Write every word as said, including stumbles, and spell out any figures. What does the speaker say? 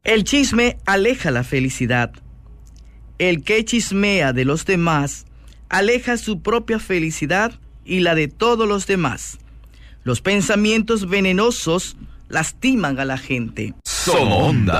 El chisme aleja la felicidad. El que chismea de los demás aleja su propia felicidad y la de todos los demás. Los pensamientos venenosos lastiman a la gente. Somonda.